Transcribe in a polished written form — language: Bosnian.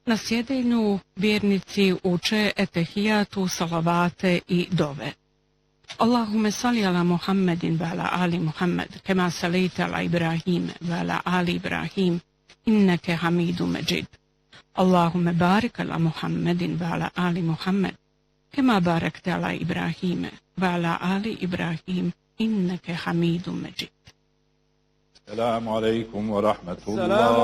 Na sjedenju vjernici uče etehijatu, salavate i dove. Allahumme salli ala Muhammedin wa ala ali Muhammed, kema salite ala Ibrahim wa ala ali Ibrahim, inneke hamidu međid. Allahumme barik ala Muhammedin wa ala ali Muhammed, kema barakte ala Ibrahim wa ala ali Ibrahim, inneke hamidu međid. Assalamu alaikum wa rahmatullah.